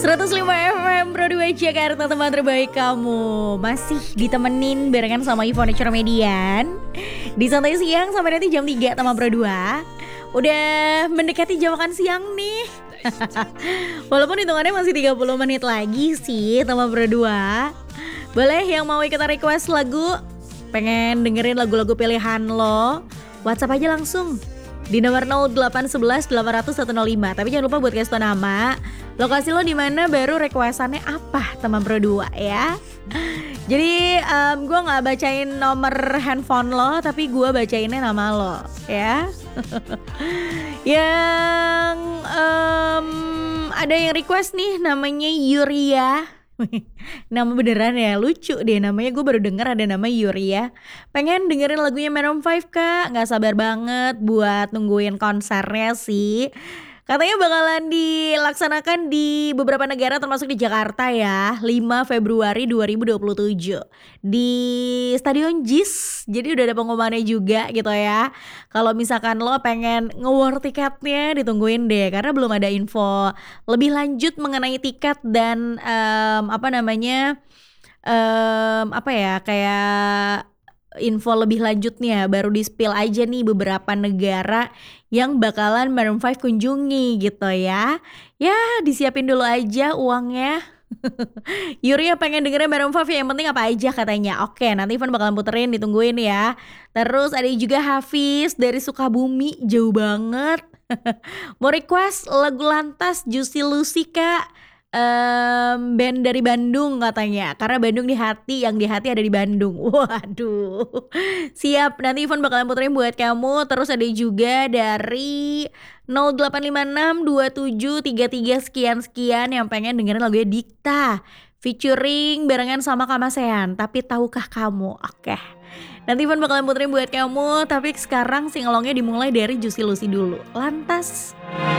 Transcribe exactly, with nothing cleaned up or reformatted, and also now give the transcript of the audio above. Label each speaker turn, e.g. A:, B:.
A: seratus lima F M Broadway Jakarta, teman terbaik kamu. Masih ditemenin barengan sama Ivone Cermedian di Santai Siang sampai nanti jam tiga teman Brodua. Udah mendekati jam makan siang nih. Walaupun hitungannya masih tiga puluh menit lagi sih teman Brodua. Boleh yang mau ikutan request lagu, pengen dengerin lagu-lagu pilihan lo, WhatsApp aja langsung di nomor nol delapan satu satu delapan nol nol satu nol lima. Tapi jangan lupa buat kasih tau nama, lokasi lo di mana, baru requestannya apa teman Brodua ya. Jadi um, gue nggak bacain nomor handphone lo, tapi gue bacainnya nama lo ya. Yang um, ada yang request nih namanya Yuria. Nama beneran ya, lucu deh namanya, gue baru denger ada nama Yuria. Pengen dengerin lagunya Maroon five kak, gak sabar banget buat nungguin konsernya sih. Katanya bakalan dilaksanakan di beberapa negara termasuk di Jakarta ya, lima Februari dua ribu dua puluh tujuh di Stadion Jis. Jadi udah ada pengumumannya juga gitu ya. Kalau misalkan lo pengen nge-war tiketnya, ditungguin deh karena belum ada info lebih lanjut mengenai tiket dan um, apa namanya um, apa ya kayak info lebih lanjutnya baru di-spill aja nih beberapa negara yang bakalan Maroon five kunjungi gitu ya. Ya disiapin dulu aja uangnya. Yuri pengen dengerin Maroon five ya, yang penting apa aja katanya. Oke, nanti Ivan bakalan puterin, ditungguin ya. Terus ada juga Hafiz dari Sukabumi, jauh banget. Mau request lagu Lantas Juicy Lucy kak. Um, band dari Bandung katanya, karena Bandung di hati, yang di hati ada di Bandung. Waduh, siap, nanti Ivan bakalan puterin buat kamu. Terus ada juga dari nol delapan lima enam dua tujuh tiga tiga sekian-sekian yang pengen dengerin lagunya Dikta featuring barengan sama Kamasean, tapi tahukah kamu. Oke, nanti Ivan bakalan puterin buat kamu. Tapi sekarang singelongnya dimulai dari Juicy Lucy dulu, Lantas.